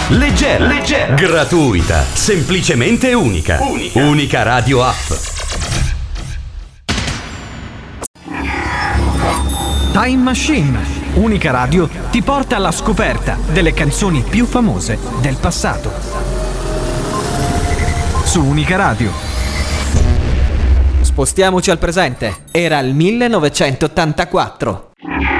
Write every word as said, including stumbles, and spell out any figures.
leggera, leggera, gratuita, semplicemente unica. Unica, unica Radio App. Time Machine, Unica Radio ti porta alla scoperta delle canzoni più famose del passato. Su Unica Radio. Spostiamoci al presente. Era il millenovecentottantaquattro.